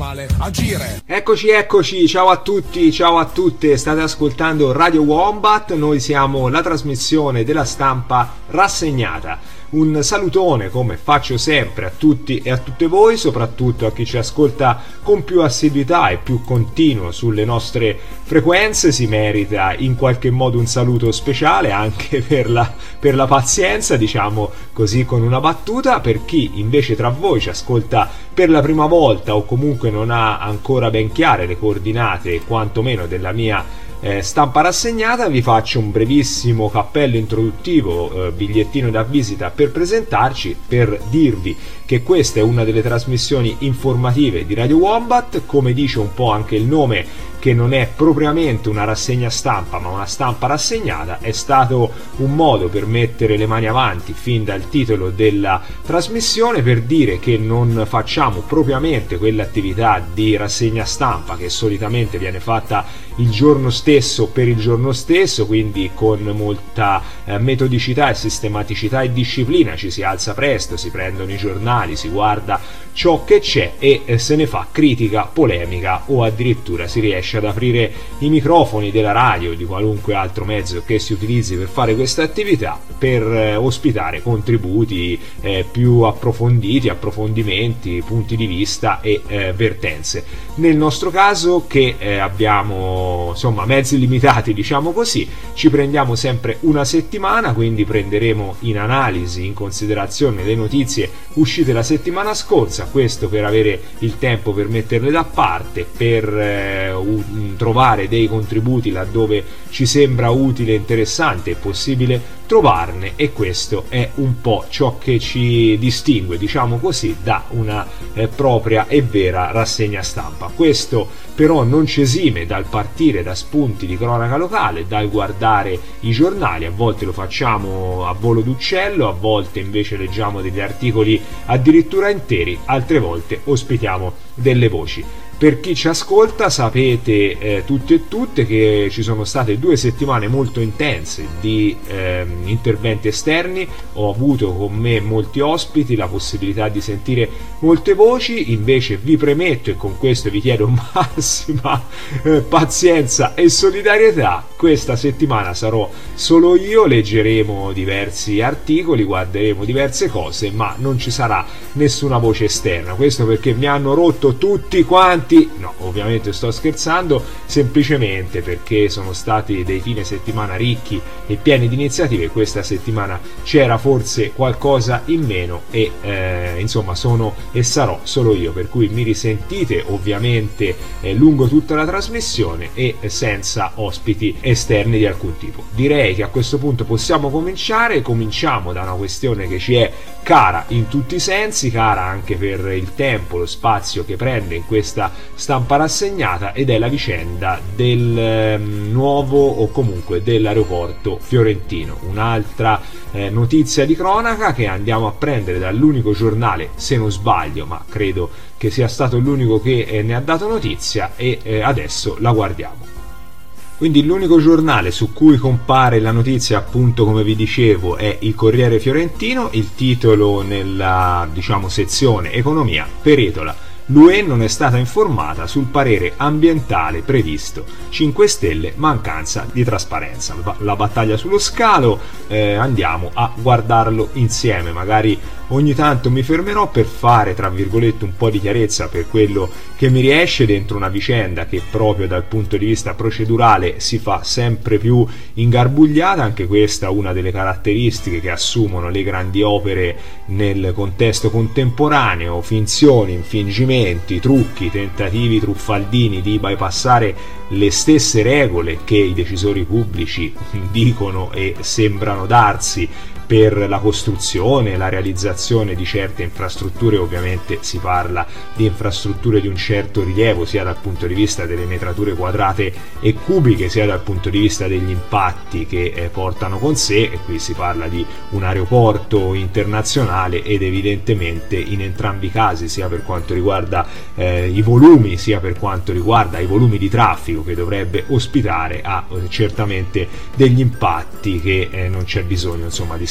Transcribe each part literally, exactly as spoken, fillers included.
male, agire. Eccoci, eccoci, ciao a tutti, ciao a tutte, state ascoltando Radio Wombat, noi siamo la trasmissione della stampa rassegnata. Un salutone, come faccio sempre, a tutti e a tutte voi, soprattutto a chi ci ascolta con più assiduità e più continuo sulle nostre frequenze. Si merita in qualche modo un saluto speciale anche per la, per la pazienza, diciamo così con una battuta. Per chi invece tra voi ci ascolta per la prima volta o comunque non ha ancora ben chiare le coordinate quantomeno della mia Eh, stampa rassegnata, vi faccio un brevissimo cappello introduttivo, eh, bigliettino da visita per presentarci, per dirvi che questa è una delle trasmissioni informative di Radio Wombat. Come dice un po' anche il nome, che non è propriamente una rassegna stampa ma una stampa rassegnata, è stato un modo per mettere le mani avanti fin dal titolo della trasmissione, per dire che non facciamo propriamente quell'attività di rassegna stampa che solitamente viene fatta il giorno stesso per il giorno stesso, quindi con molta eh, metodicità e sistematicità e disciplina. Ci si alza presto, si prendono i giornali, si guarda ciò che c'è e eh, se ne fa critica, polemica o addirittura si riesce ad aprire i microfoni della radio o di qualunque altro mezzo che si utilizzi per fare questa attività, per eh, ospitare contributi eh, più approfonditi, approfondimenti, punti di vista e eh, vertenze. Nel nostro caso, che eh, abbiamo insomma mezzi limitati, diciamo così, ci prendiamo sempre una settimana, quindi prenderemo in analisi, in considerazione le notizie uscite la settimana scorsa, questo per avere il tempo per metterle da parte, per eh, u- trovare dei contributi laddove ci sembra utile, interessante e possibile trovarne, e questo è un po' ciò che ci distingue, diciamo così, da una eh, propria e vera rassegna stampa. Questo però non ci esime dal partire da spunti di cronaca locale, dal guardare i giornali. A volte lo facciamo a volo d'uccello, a volte invece leggiamo degli articoli addirittura interi, altre volte ospitiamo delle voci. Per chi ci ascolta, sapete eh, tutte e tutte che ci sono state due settimane molto intense di eh, interventi esterni. Ho avuto con me molti ospiti, la possibilità di sentire molte voci. Invece vi premetto, e con questo vi chiedo massima eh, pazienza e solidarietà, questa settimana sarò solo io, leggeremo diversi articoli, guarderemo diverse cose, ma non ci sarà nessuna voce esterna. Questo perché mi hanno rotto tutti quanti. No, ovviamente sto scherzando, semplicemente perché sono stati dei fine settimana ricchi e pieni di iniziative. Questa settimana c'era forse qualcosa in meno e eh, insomma sono e sarò solo io, per cui mi risentite ovviamente eh, lungo tutta la trasmissione e senza ospiti esterni di alcun tipo. Direi che a questo punto possiamo cominciare. Cominciamo da una questione che ci è cara in tutti i sensi, cara anche per il tempo, lo spazio che prende in questa stampa rassegnata, ed è la vicenda del eh, nuovo o comunque dell'aeroporto fiorentino. Un'altra eh, notizia di cronaca che andiamo a prendere dall'unico giornale, se non sbaglio, ma credo che sia stato l'unico che eh, ne ha dato notizia, e eh, adesso la guardiamo. Quindi l'unico giornale su cui compare la notizia, appunto come vi dicevo, è il Corriere Fiorentino. Il titolo nella, diciamo, sezione economia: peretola, l'U E non è stata informata sul parere ambientale previsto, cinque Stelle, mancanza di trasparenza. La battaglia sullo scalo, eh, andiamo a guardarlo insieme. Magari ogni tanto mi fermerò per fare, tra virgolette, un po' di chiarezza per quello che mi riesce dentro una vicenda che proprio dal punto di vista procedurale si fa sempre più ingarbugliata. Anche questa è una delle caratteristiche che assumono le grandi opere nel contesto contemporaneo: finzioni, infingimenti, trucchi, tentativi truffaldini di bypassare le stesse regole che i decisori pubblici dicono e sembrano darsi per la costruzione, la realizzazione di certe infrastrutture. Ovviamente si parla di infrastrutture di un certo rilievo, sia dal punto di vista delle metrature quadrate e cubiche, sia dal punto di vista degli impatti che eh, portano con sé. E qui si parla di un aeroporto internazionale, ed evidentemente in entrambi i casi, sia per quanto riguarda eh, i volumi, sia per quanto riguarda i volumi di traffico che dovrebbe ospitare, ha eh, certamente degli impatti che eh, non c'è bisogno insomma di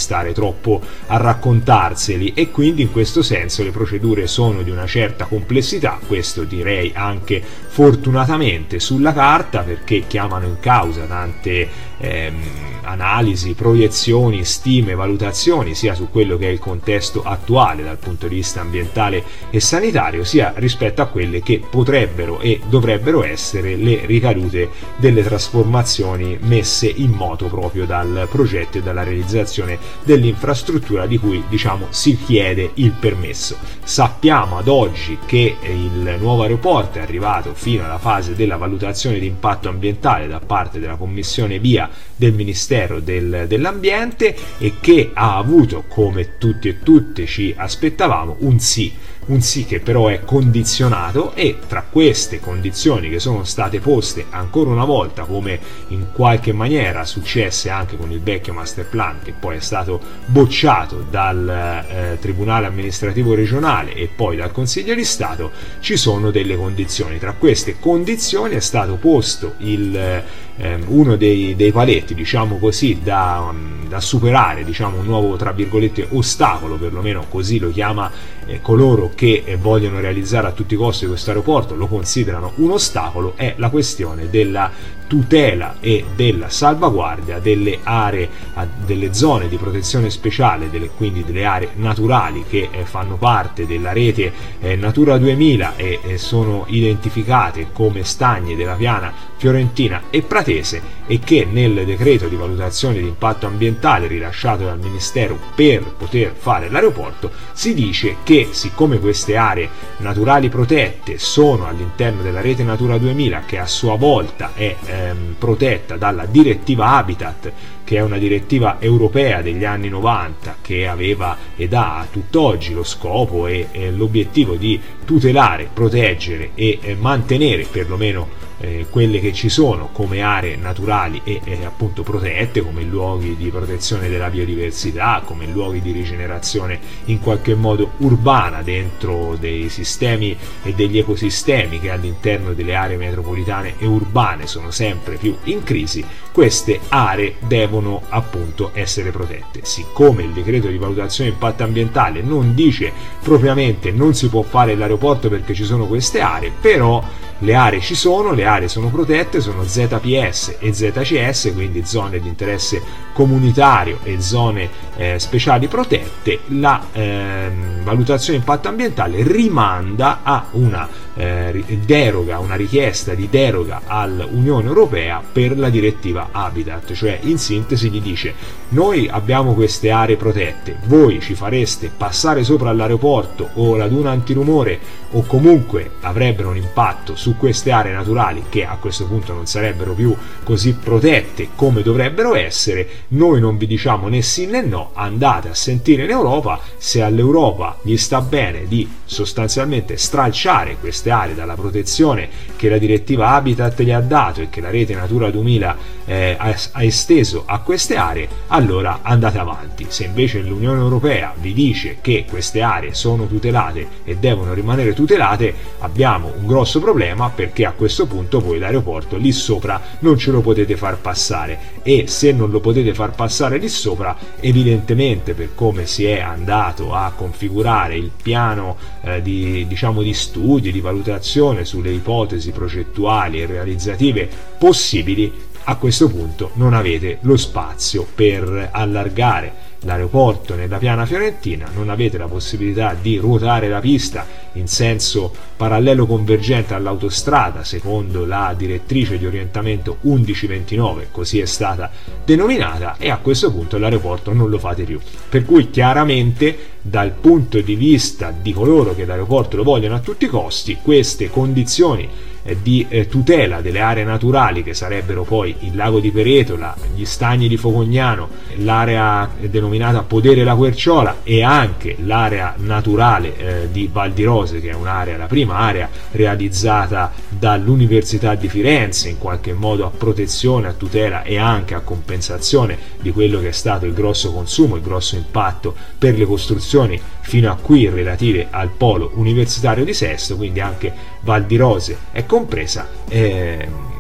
stare troppo a raccontarseli, e quindi in questo senso le procedure sono di una certa complessità, questo direi anche fortunatamente sulla carta, perché chiamano in causa tante ehm, analisi, proiezioni, stime, valutazioni sia su quello che è il contesto attuale dal punto di vista ambientale e sanitario, sia rispetto a quelle che potrebbero e dovrebbero essere le ricadute delle trasformazioni messe in moto proprio dal progetto e dalla realizzazione dell'infrastruttura di cui, diciamo, si chiede il permesso. Sappiamo ad oggi che il nuovo aeroporto è arrivato fino alla fase della valutazione di impatto ambientale da parte della commissione V I A del Ministero del, dell'Ambiente, e che ha avuto, come tutti e tutte ci aspettavamo, un sì. Un sì che però è condizionato, e tra queste condizioni che sono state poste ancora una volta, come in qualche maniera successe anche con il vecchio master plan, che poi è stato bocciato dal eh, Tribunale amministrativo regionale e poi dal Consiglio di Stato, ci sono delle condizioni. Tra queste condizioni è stato posto il, eh, uno dei, dei paletti, diciamo così, da, da superare, diciamo un nuovo, tra virgolette, ostacolo, perlomeno così lo chiama eh, coloro che eh, vogliono realizzare a tutti i costi questo aeroporto, lo considerano un ostacolo, è la questione della tutela e della salvaguardia delle aree, delle zone di protezione speciale, delle, quindi delle aree naturali che eh, fanno parte della rete eh, Natura duemila e eh, sono identificate come stagni della piana fiorentina e pratese, e che nel decreto di valutazione di impatto ambientale rilasciato dal Ministero per poter fare l'aeroporto si dice che, siccome queste aree naturali protette sono all'interno della rete Natura duemila, che a sua volta è ehm, protetta dalla direttiva Habitat, che è una direttiva europea degli anni novanta, che aveva ed ha a tutt'oggi lo scopo e, e l'obiettivo di tutelare, proteggere e eh, mantenere perlomeno eh, quelle che ci sono come aree naturali e eh, appunto protette, come luoghi di protezione della biodiversità, come luoghi di rigenerazione in qualche modo urbana dentro dei sistemi e degli ecosistemi che all'interno delle aree metropolitane e urbane sono sempre più in crisi. Queste aree devono appunto essere protette. Siccome il decreto di valutazione di impatto ambientale non dice propriamente non si può fare l'aeroporto perché ci sono queste aree, però le aree ci sono, le aree sono protette, sono Z P S e Z C S, quindi zone di interesse comunitario e zone eh, speciali protette. La eh, valutazione di impatto ambientale rimanda a una eh, deroga, una richiesta di deroga all'Unione Europea per la direttiva Habitat, cioè in sintesi gli dice: noi abbiamo queste aree protette, voi ci fareste passare sopra l'aeroporto o la duna antirumore, o comunque avrebbero un impatto su queste aree naturali che a questo punto non sarebbero più così protette come dovrebbero essere. Noi non vi diciamo né sì né no, andate a sentire l'Europa, se all'Europa gli sta bene di sostanzialmente stralciare queste aree dalla protezione che la direttiva Habitat gli ha dato e che la rete Natura duemila eh, ha, ha esteso a queste aree, allora andate avanti. Se invece l'Unione Europea vi dice che queste aree sono tutelate e devono rimanere tutelate, abbiamo un grosso problema, perché a questo punto voi l'aeroporto lì sopra non ce lo potete far passare, e se non lo potete far passare lì sopra, evidentemente per come si è andato a configurare il piano eh, di, diciamo, di studi, di valutazione sulle ipotesi progettuali e realizzative possibili, a questo punto non avete lo spazio per allargare l'aeroporto nella piana fiorentina, non avete la possibilità di ruotare la pista in senso parallelo convergente all'autostrada secondo la direttrice di orientamento undici ventinove, così è stata denominata, e a questo punto l'aeroporto non lo fate più. Per cui chiaramente dal punto di vista di coloro che l'aeroporto lo vogliono a tutti i costi, queste condizioni di eh, tutela delle aree naturali, che sarebbero poi il lago di Peretola, gli stagni di Focognano, l'area denominata Podere la Querciola e anche l'area naturale eh, di Val di Rose, che è un'area, la prima area realizzata dall'Università di Firenze in qualche modo a protezione, a tutela e anche a compensazione di quello che è stato il grosso consumo, il grosso impatto per le costruzioni fino a qui relative al polo universitario di Sesto, quindi anche Val di Rose è compresa. Eh,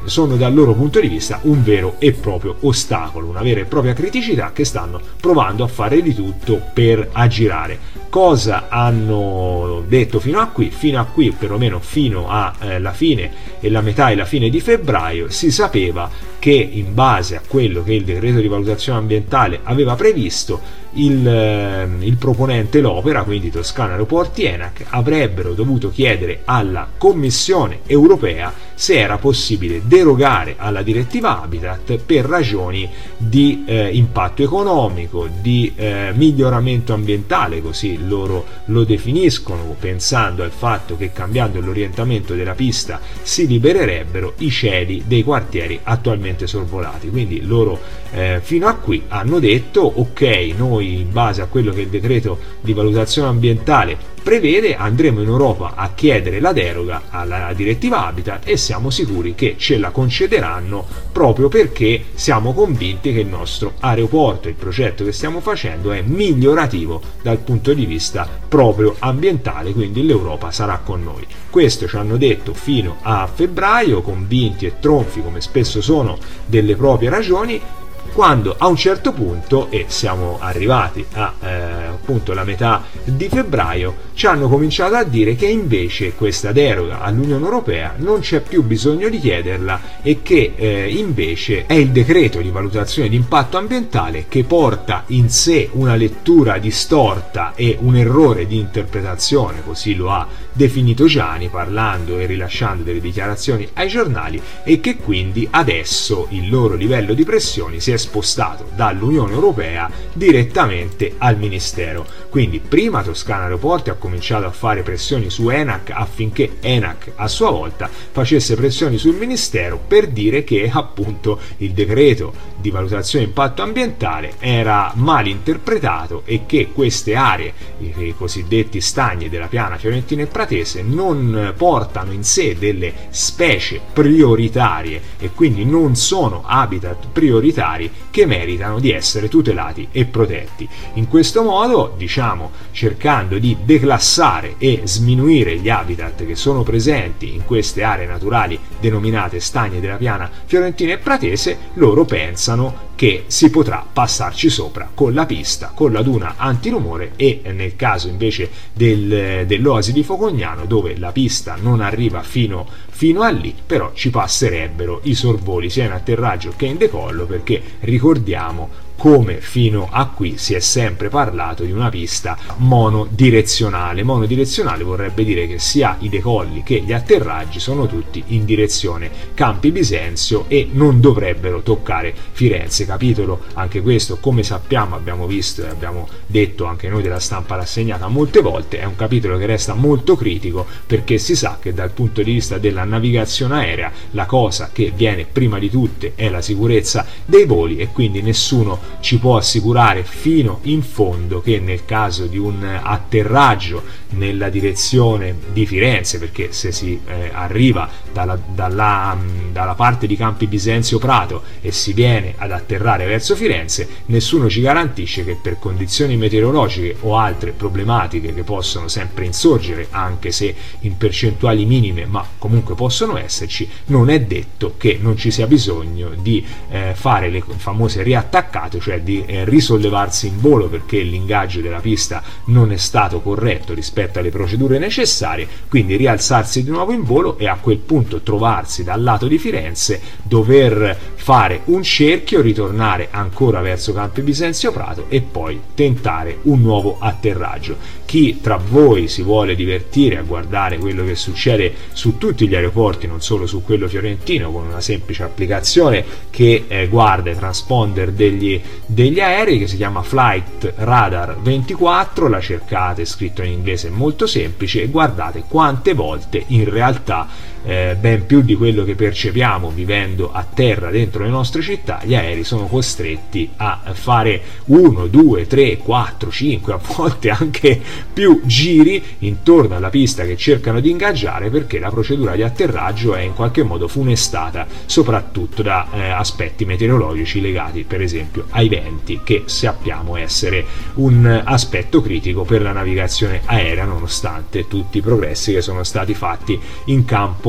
sono dal loro punto di vista un vero e proprio ostacolo, una vera e propria criticità che stanno provando a fare di tutto per aggirare. Cosa hanno detto fino a qui? Fino a qui, perlomeno fino alla eh, fine e la metà e la fine di febbraio, si sapeva che in base a quello che il decreto di valutazione ambientale aveva previsto, il, eh, il proponente l'opera, quindi Toscana Aeroporti ENAC, avrebbero dovuto chiedere alla Commissione europea se era possibile derogare alla direttiva Habitat per ragioni di eh, impatto economico, di eh, miglioramento ambientale, così loro lo definiscono, pensando al fatto che cambiando l'orientamento della pista si libererebbero i cieli dei quartieri attualmente sorvolati. Quindi loro eh, fino a qui hanno detto ok, noi in base a quello che il decreto di valutazione ambientale prevede andremo in Europa a chiedere la deroga alla direttiva Habitat e siamo sicuri che ce la concederanno, proprio perché siamo convinti che il nostro aeroporto, il progetto che stiamo facendo, è migliorativo dal punto di vista proprio ambientale, quindi l'Europa sarà con noi. Questo ci hanno detto fino a febbraio, convinti e tronfi come spesso sono delle proprie ragioni, quando a un certo punto, e siamo arrivati a eh, appunto la metà di febbraio, ci hanno cominciato a dire che invece questa deroga all'Unione Europea non c'è più bisogno di chiederla e che eh, invece è il decreto di valutazione di impatto ambientale che porta in sé una lettura distorta e un errore di interpretazione, così lo ha definito Giani parlando e rilasciando delle dichiarazioni ai giornali, e che quindi adesso il loro livello di pressioni si è spostato dall'Unione Europea direttamente al Ministero. Quindi prima Toscana Aeroporti ha cominciato a fare pressioni su ENAC affinché ENAC a sua volta facesse pressioni sul Ministero per dire che appunto il decreto di valutazione impatto ambientale era mal interpretato e che queste aree, i cosiddetti stagni della piana fiorentina e pratese, non portano in sé delle specie prioritarie e quindi non sono habitat prioritari che meritano di essere tutelati e protetti. In questo modo, diciamo, cercando di declassare e sminuire gli habitat che sono presenti in queste aree naturali denominate stagni della piana fiorentina e pratese, loro pensano che si potrà passarci sopra con la pista, con la duna antirumore, e nel caso invece del, dell'Oasi di Focognano, dove la pista non arriva fino, fino a lì, però ci passerebbero i sorvoli sia in atterraggio che in decollo, perché ricordiamo come fino a qui si è sempre parlato di una pista monodirezionale. Monodirezionale vorrebbe dire che sia i decolli che gli atterraggi sono tutti in direzione Campi Bisenzio e non dovrebbero toccare Firenze. Capitolo anche questo, come sappiamo, abbiamo visto e abbiamo detto anche noi della Stampa Rassegnata molte volte, è un capitolo che resta molto critico, perché si sa che dal punto di vista della navigazione aerea la cosa che viene prima di tutte è la sicurezza dei voli, e quindi nessuno ci può assicurare fino in fondo che nel caso di un atterraggio nella direzione di Firenze, perché se si eh, arriva dalla, dalla, dalla parte di Campi Bisenzio Prato e si viene ad atterrare verso Firenze, nessuno ci garantisce che per condizioni meteorologiche o altre problematiche che possono sempre insorgere, anche se in percentuali minime, ma comunque possono esserci, non è detto che non ci sia bisogno di eh, fare le famose riattaccate, cioè di eh, risollevarsi in volo perché l'ingaggio della pista non è stato corretto rispetto alle procedure necessarie, quindi rialzarsi di nuovo in volo e a quel punto trovarsi dal lato di Firenze, dover fare un cerchio, ritornare ancora verso Campi Bisenzio Prato e poi tentare un nuovo atterraggio. Chi tra voi si vuole divertire a guardare quello che succede su tutti gli aeroporti, non solo su quello fiorentino, con una semplice applicazione che eh, guarda i transponder degli, degli aerei, che si chiama Flight Radar ventiquattro, la cercate, scritto in inglese, molto semplice, e guardate quante volte in realtà Eh, ben più di quello che percepiamo vivendo a terra dentro le nostre città, gli aerei sono costretti a fare uno, due, tre, quattro, cinque, a volte anche più giri intorno alla pista che cercano di ingaggiare, perché la procedura di atterraggio è in qualche modo funestata soprattutto da eh, aspetti meteorologici legati per esempio ai venti, che sappiamo essere un aspetto critico per la navigazione aerea, nonostante tutti i progressi che sono stati fatti in campo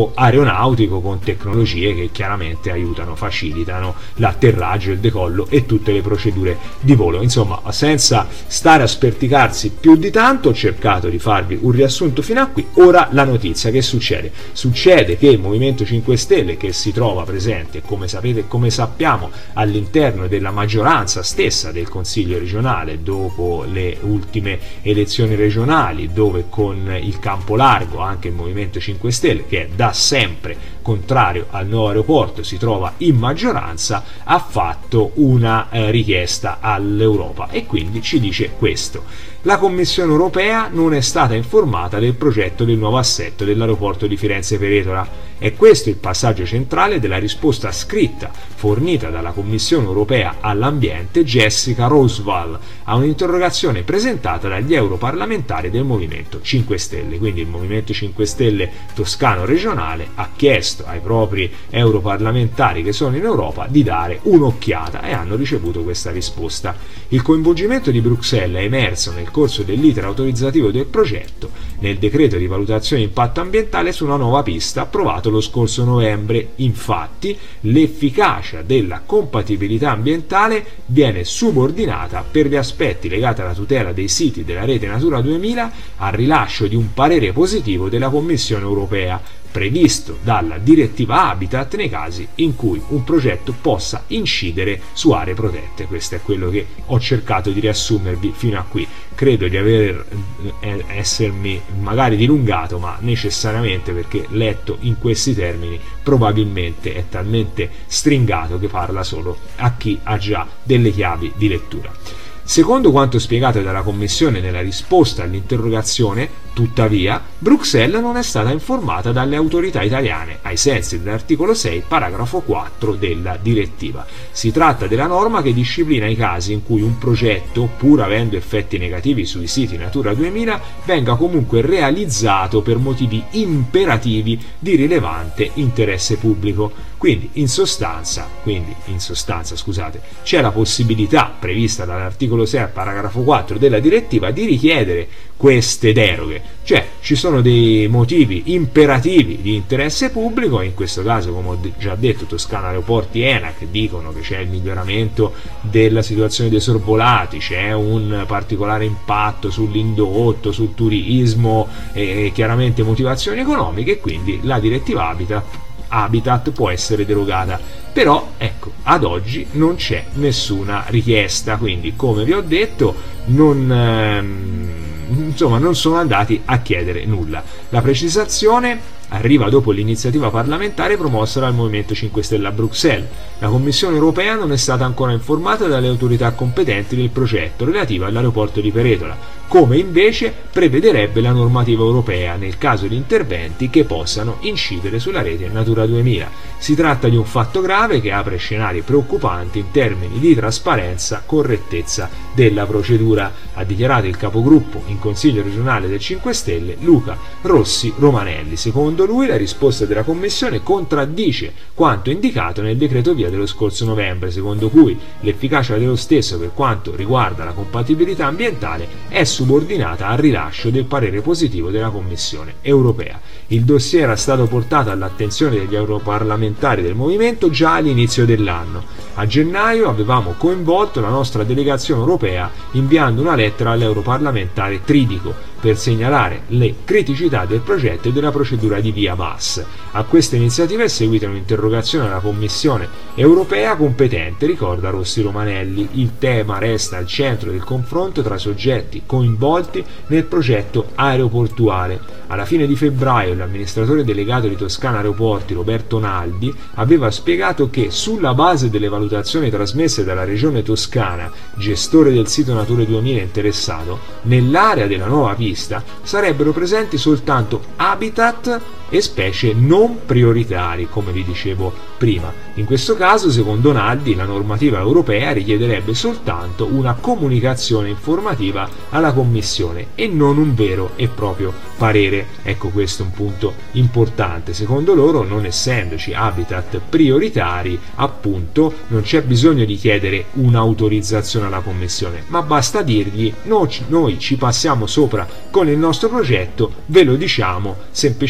campo aeronautico con tecnologie che chiaramente aiutano, facilitano l'atterraggio, il decollo e tutte le procedure di volo. Insomma, senza stare a sperticarsi più di tanto, ho cercato di farvi un riassunto fino a qui. Ora la notizia: che succede? Succede che il Movimento cinque Stelle, che si trova presente, come sapete e come sappiamo, all'interno della maggioranza stessa del Consiglio regionale dopo le ultime elezioni regionali, dove con il campo largo anche il Movimento cinque Stelle, che è da sempre contrario al nuovo aeroporto, si trova in maggioranza, ha fatto una eh, richiesta all'Europa e quindi ci dice questo: la Commissione europea non è stata informata del progetto del nuovo assetto dell'aeroporto di Firenze-Peretola. È questo il passaggio centrale della risposta scritta fornita dalla Commissione europea all'ambiente Jessica Roswell a un'interrogazione presentata dagli europarlamentari del Movimento cinque Stelle. Quindi il Movimento cinque Stelle toscano regionale ha chiesto ai propri europarlamentari che sono in Europa di dare un'occhiata e hanno ricevuto questa risposta. Il coinvolgimento di Bruxelles è emerso nel corso dell'iter autorizzativo del progetto nel decreto di valutazione impatto ambientale su una nuova pista approvato lo scorso novembre. Infatti, l'efficacia della compatibilità ambientale viene subordinata per gli aspetti legati alla tutela dei siti della rete Natura duemila al rilascio di un parere positivo della Commissione europea, previsto dalla direttiva Habitat nei casi in cui un progetto possa incidere su aree protette. Questo è quello che ho cercato di riassumervi fino a qui. Credo di aver eh, essermi magari dilungato, ma necessariamente perché letto in questi termini probabilmente è talmente stringato che parla solo a chi ha già delle chiavi di lettura. Secondo quanto spiegato dalla Commissione nella risposta all'interrogazione, tuttavia, Bruxelles non è stata informata dalle autorità italiane, ai sensi dell'articolo sei, paragrafo quattro della direttiva. Si tratta della norma che disciplina i casi in cui un progetto, pur avendo effetti negativi sui siti Natura duemila, venga comunque realizzato per motivi imperativi di rilevante interesse pubblico. Quindi, in sostanza, quindi, in sostanza, scusate, c'è la possibilità prevista dall'articolo sei, paragrafo quattro della direttiva di richiedere queste deroghe, cioè ci sono dei motivi imperativi di interesse pubblico. In questo caso, come ho già detto, Toscana Aeroporti e ENAC dicono che c'è il miglioramento della situazione dei sorvolati, c'è un particolare impatto sull'indotto, sul turismo e chiaramente motivazioni economiche, e quindi la direttiva Habitat Habitat può essere derogata. Però ecco, ad oggi non c'è nessuna richiesta, quindi come vi ho detto non, ehm, insomma, non sono andati a chiedere nulla. La precisazione arriva dopo l'iniziativa parlamentare promossa dal Movimento cinque Stelle a Bruxelles. La Commissione europea non è stata ancora informata dalle autorità competenti del progetto relativo all'aeroporto di Peretola, come invece prevederebbe la normativa europea nel caso di interventi che possano incidere sulla rete Natura duemila. Si tratta di un fatto grave che apre scenari preoccupanti in termini di trasparenza, correttezza della procedura, ha dichiarato il capogruppo in Consiglio regionale del cinque Stelle Luca Rossi Romanelli. Secondo lui la risposta della Commissione contraddice quanto indicato nel decreto via dello scorso novembre, secondo cui l'efficacia dello stesso per quanto riguarda la compatibilità ambientale è subordinata al rilascio del parere positivo della Commissione europea. Il dossier era stato portato all'attenzione degli europarlamentari del movimento già all'inizio dell'anno. A gennaio avevamo coinvolto la nostra delegazione europea inviando una lettera all'europarlamentare Tridico per segnalare le criticità del progetto e della procedura di via V A S. A questa iniziativa è seguita un'interrogazione alla Commissione europea competente, ricorda Rossi Romanelli. Il tema resta al centro del confronto tra soggetti coinvolti nel progetto aeroportuale. Alla fine di febbraio l'amministratore delegato di Toscana Aeroporti Roberto Naldi aveva spiegato che sulla base delle valutazioni trasmesse dalla Regione Toscana, gestore del sito Natura duemila interessato, nell'area della nuova pista sarebbero presenti soltanto habitat e specie non prioritari, come vi dicevo prima. In questo caso, secondo Naldi, la normativa europea richiederebbe soltanto una comunicazione informativa alla Commissione e non un vero e proprio parere. Ecco, questo è un punto importante. Secondo loro, non essendoci habitat prioritari, appunto, non c'è bisogno di chiedere un'autorizzazione alla Commissione, ma basta dirgli noi, noi ci passiamo sopra con il nostro progetto, ve lo diciamo semplicemente così,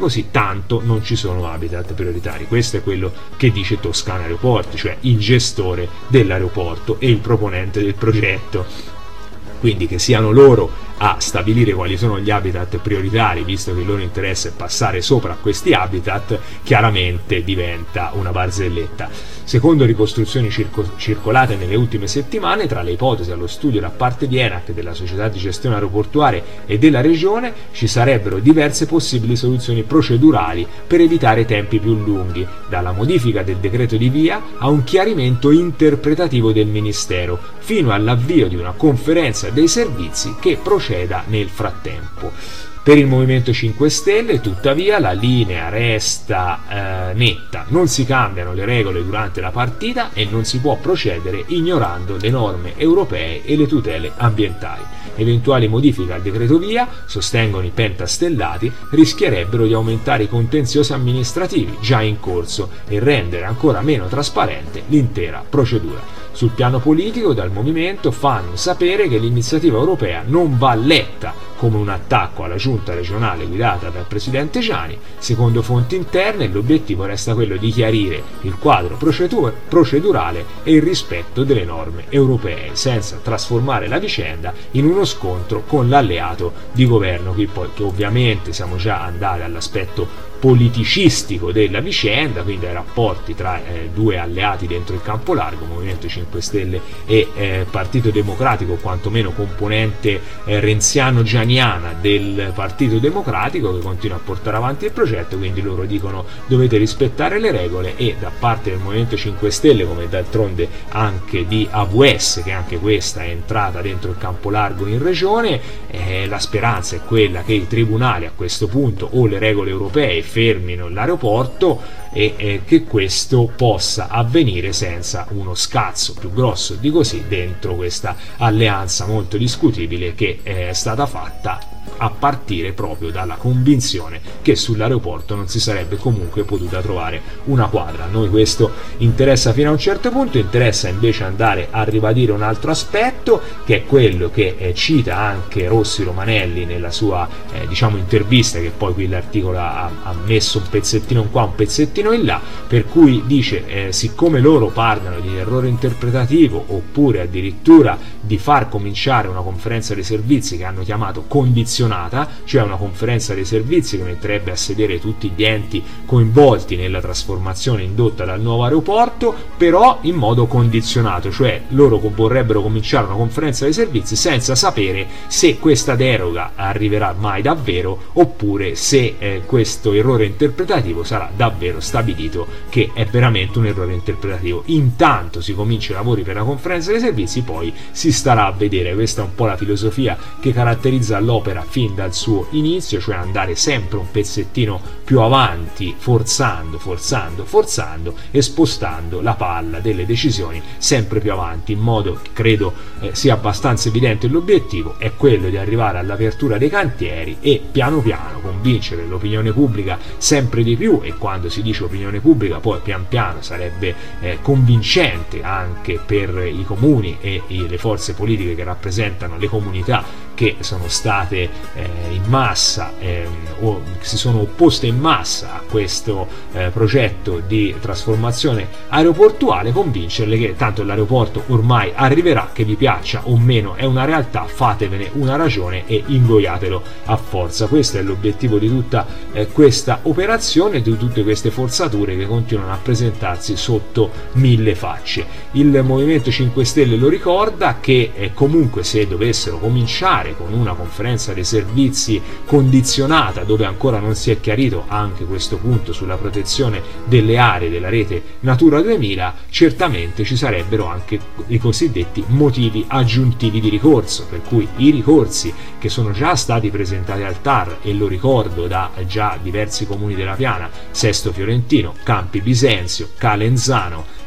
così, tanto non ci sono habitat prioritari. Questo è quello che dice Toscana Aeroporti, cioè il gestore dell'aeroporto e il proponente del progetto. Quindi che siano loro a stabilire quali sono gli habitat prioritari, visto che il loro interesse è passare sopra a questi habitat, chiaramente diventa una barzelletta. Secondo ricostruzioni circo- circolate nelle ultime settimane, tra le ipotesi allo studio da parte di ENAC, della società di gestione aeroportuale e della regione, ci sarebbero diverse possibili soluzioni procedurali per evitare tempi più lunghi, dalla modifica del decreto di via a un chiarimento interpretativo del Ministero, fino all'avvio di una conferenza dei servizi che proceda nel frattempo. Per il Movimento cinque Stelle, tuttavia, la linea resta eh, netta: non si cambiano le regole durante la partita e non si può procedere ignorando le norme europee e le tutele ambientali. Eventuali modifiche al decreto via, sostengono i pentastellati, rischierebbero di aumentare i contenziosi amministrativi già in corso e rendere ancora meno trasparente l'intera procedura. Sul piano politico, dal Movimento fanno sapere che l'iniziativa europea non va letta come un attacco alla giunta regionale guidata dal presidente Giani. Secondo fonti interne, l'obiettivo resta quello di chiarire il quadro procedurale e il rispetto delle norme europee, senza trasformare la vicenda in uno scontro con l'alleato di governo. Qui poi, che ovviamente siamo già andati all'aspetto politicistico della vicenda, quindi ai rapporti tra eh, due alleati dentro il campo largo, Movimento cinque Stelle e eh, Partito Democratico, quantomeno componente eh, renziano-gianiana del Partito Democratico, che continua a portare avanti il progetto. Quindi loro dicono: dovete rispettare le regole, e da parte del Movimento cinque Stelle, come d'altronde anche di A V S, che anche questa è entrata dentro il campo largo in regione, eh, la speranza è quella che i tribunali a questo punto o le regole europee fermino l'aeroporto e eh, che questo possa avvenire senza uno scazzo più grosso di così dentro questa alleanza molto discutibile che è stata fatta a partire proprio dalla convinzione che sull'aeroporto non si sarebbe comunque potuta trovare una quadra. A noi questo interessa fino a un certo punto, interessa invece andare a ribadire un altro aspetto, che è quello che eh, cita anche Rossi Romanelli nella sua eh, diciamo intervista, che poi qui l'articolo ha, ha messo un pezzettino in qua, un pezzettino in là, per cui dice eh, siccome loro parlano di errore interpretativo oppure addirittura di far cominciare una conferenza dei servizi che hanno chiamato condizionata, cioè una conferenza dei servizi che metterebbe a sedere tutti gli enti coinvolti nella trasformazione indotta dal nuovo aeroporto, però in modo condizionato, cioè loro vorrebbero cominciare una conferenza dei servizi senza sapere se questa deroga arriverà mai davvero, oppure se eh, questo errore interpretativo sarà davvero stabilito che è veramente un errore interpretativo. Intanto si comincia i lavori per la conferenza dei servizi, poi si starà a vedere. Questa è un po' la filosofia che caratterizza l'opera fin dal suo inizio, cioè andare sempre un pezzettino più avanti, forzando, forzando, forzando e spostando la palla delle decisioni sempre più avanti, in modo che credo eh, sia abbastanza evidente l'obiettivo è quello di arrivare all'apertura dei cantieri e piano piano convincere l'opinione pubblica sempre di più. E quando si dice opinione pubblica, poi pian piano sarebbe eh, convincente anche per i comuni e i, le forze politiche che rappresentano le comunità che sono state eh, in massa eh, o si sono opposte in massa a questo eh, progetto di trasformazione aeroportuale, convincerle che tanto l'aeroporto ormai arriverà, che vi piaccia o meno è una realtà, fatevene una ragione e ingoiatelo a forza. Questo è l'obiettivo di tutta eh, questa operazione, di tutte queste forzature che continuano a presentarsi sotto mille facce. Il Movimento cinque Stelle lo ricorda che eh, comunque se dovessero cominciare con una conferenza dei servizi condizionata, dove ancora non si è chiarito anche questo punto sulla protezione delle aree della rete Natura duemila, certamente ci sarebbero anche i cosiddetti motivi aggiuntivi di ricorso, per cui i ricorsi che sono già stati presentati al T A R, e lo ricordo da già diversi comuni della Piana, Sesto Fiorentino, Campi Bisenzio, Calenzano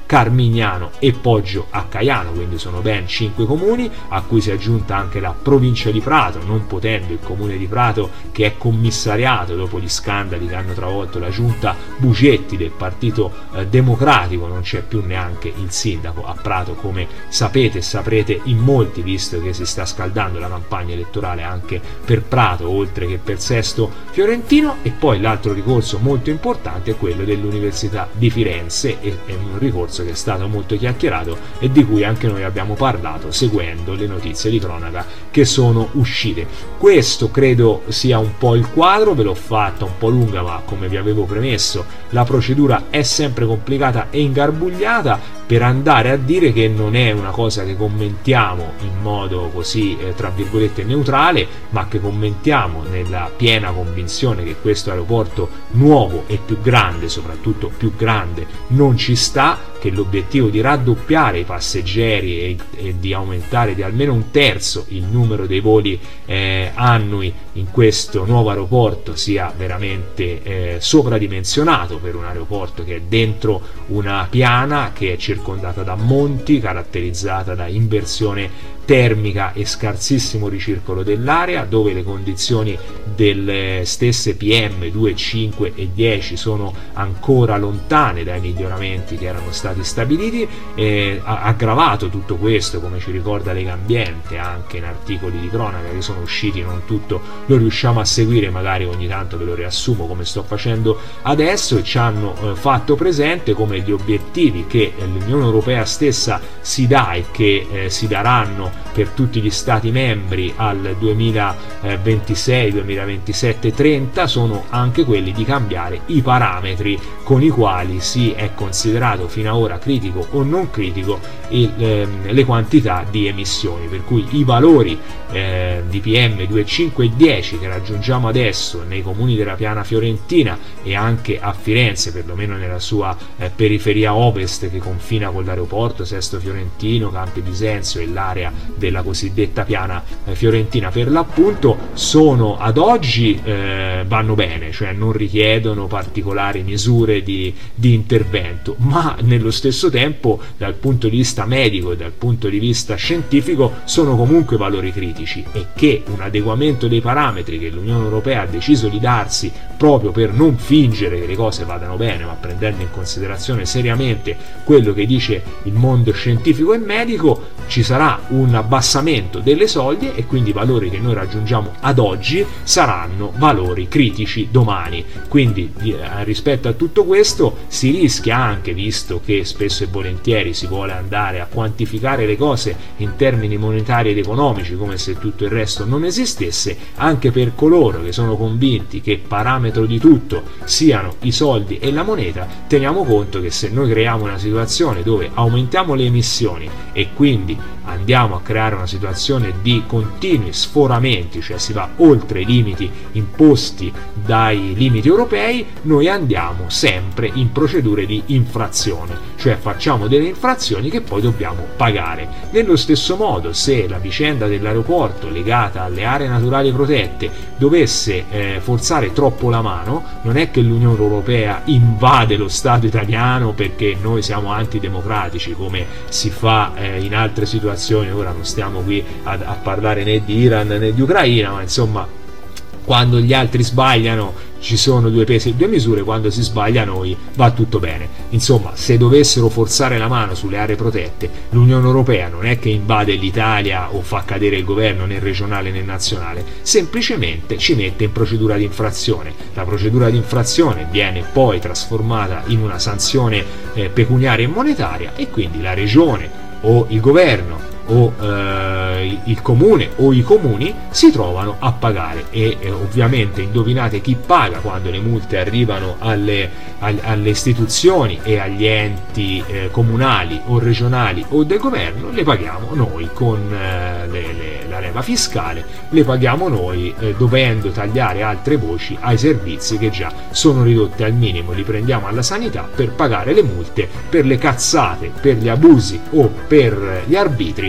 Carmignano e Poggio a Caiano, quindi sono ben cinque comuni, a cui si è aggiunta anche la provincia di Prato, non potendo il comune di Prato, che è commissariato dopo gli scandali che hanno travolto la giunta Bugetti del Partito eh, Democratico, non c'è più neanche il sindaco a Prato, come sapete e saprete in molti, visto che si sta scaldando la campagna elettorale anche per Prato oltre che per Sesto Fiorentino. E poi l'altro ricorso molto importante è quello dell'Università di Firenze, e è un ricorso che è stato molto chiacchierato e di cui anche noi abbiamo parlato seguendo le notizie di cronaca che sono uscite. Questo credo sia un po' il quadro, ve l'ho fatta un po' lunga, ma come vi avevo premesso la procedura è sempre complicata e ingarbugliata, per andare a dire che non è una cosa che commentiamo in modo così eh, tra virgolette neutrale, ma che commentiamo nella piena convinzione che questo aeroporto nuovo e più grande, soprattutto più grande, non ci sta, che l'obiettivo di raddoppiare i passeggeri e, e di aumentare di almeno un terzo il numero dei voli eh, annui in questo nuovo aeroporto sia veramente eh, sovradimensionato per un aeroporto che è dentro una piana che è circondata da monti, caratterizzata da inversione termica e scarsissimo ricircolo dell'area, dove le condizioni delle stesse P M due, cinque e dieci sono ancora lontane dai miglioramenti che erano stati stabiliti. Eh, ha aggravato tutto questo, come ci ricorda Legambiente anche in articoli di cronaca che sono usciti, non tutto lo riusciamo a seguire, magari ogni tanto ve lo riassumo come sto facendo adesso, e ci hanno eh, fatto presente come gli obiettivi che eh, l'Unione Europea stessa si dà e che eh, si daranno per tutti gli stati membri al duemilaventisei, duemilaventisette, trenta sono anche quelli di cambiare i parametri con i quali si è considerato fino ad ora critico o non critico il, ehm, le quantità di emissioni, per cui i valori eh, di P M due, cinque e dieci che raggiungiamo adesso nei comuni della piana fiorentina e anche a Firenze, perlomeno nella sua eh, periferia ovest che confina con l'aeroporto, Sesto Fiorentino, Campi Bisenzio e l'area della cosiddetta piana eh, fiorentina per l'appunto, sono ad oggi eh, vanno bene, cioè non richiedono particolari misure di, di intervento, ma nello stesso tempo dal punto di vista medico e dal punto di vista scientifico sono comunque valori critici, e che un adeguamento dei parametri che l'Unione Europea ha deciso di darsi proprio per non fingere che le cose vadano bene, ma prendendo in considerazione seriamente quello che dice il mondo scientifico e medico, ci sarà un abbassamento delle soglie e quindi i valori che noi raggiungiamo ad oggi saranno valori critici domani. Quindi rispetto a tutto questo si rischia anche, visto che spesso e volentieri si vuole andare a quantificare le cose in termini monetari ed economici come se tutto il resto non esistesse, anche per coloro che sono convinti che parametro di tutto siano i soldi e la moneta, teniamo conto che se noi creiamo una situazione dove aumentiamo le emissioni e quindi andiamo a creare una situazione di continui sforamenti, cioè si va oltre i limiti imposti dai limiti europei, noi andiamo sempre in procedure di infrazione, cioè facciamo delle infrazioni che poi dobbiamo pagare. Nello stesso modo, se la vicenda dell'aeroporto legata alle aree naturali protette dovesse eh, forzare troppo la mano, non è che l'Unione Europea invade lo Stato italiano perché noi siamo antidemocratici come si fa eh, in altre situazioni. Ora non stiamo qui a, a parlare né di Iran né di Ucraina, ma insomma, quando gli altri sbagliano ci sono due pesi e due misure, quando si sbaglia noi va tutto bene. Insomma, se dovessero forzare la mano sulle aree protette, l'Unione Europea non è che invade l'Italia o fa cadere il governo né regionale né nazionale, semplicemente ci mette in procedura di infrazione. La procedura di infrazione viene poi trasformata in una sanzione eh, pecuniaria e monetaria, e quindi la regione o il governo o eh, il comune o i comuni si trovano a pagare, e eh, ovviamente indovinate chi paga quando le multe arrivano alle, alle, alle istituzioni e agli enti eh, comunali o regionali o del governo? Le paghiamo noi con eh, le, le, la leva fiscale, le paghiamo noi eh, dovendo tagliare altre voci ai servizi che già sono ridotte al minimo, li prendiamo alla sanità per pagare le multe per le cazzate, per gli abusi o per gli arbitri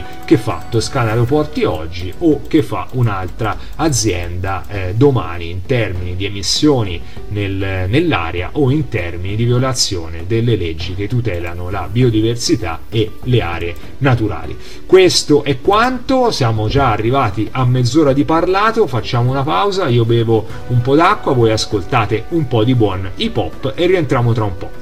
che fa Toscana Aeroporti oggi o che fa un'altra azienda eh, domani, in termini di emissioni nel, nell'aria o in termini di violazione delle leggi che tutelano la biodiversità e le aree naturali. Questo è quanto, siamo già arrivati a mezz'ora di parlato, facciamo una pausa, io bevo un po' d'acqua, voi ascoltate un po' di buon hip hop e rientriamo tra un po'.